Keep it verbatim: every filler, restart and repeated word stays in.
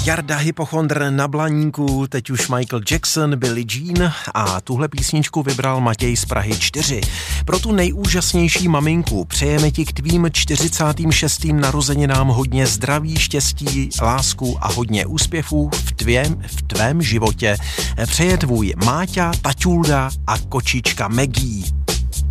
Jarda Hypochondr na Blaníku, teď už Michael Jackson, Billie Jean a tuhle písničku vybral Matěj z Prahy čtyři. Pro tu nejúžasnější maminku přejeme ti k tvým čtyřicátým šestým narozeninám hodně zdraví, štěstí, lásku a hodně úspěchů v tvém, v tvém životě. Přeje tvůj Máťa, Taťulda a kočička Maggie.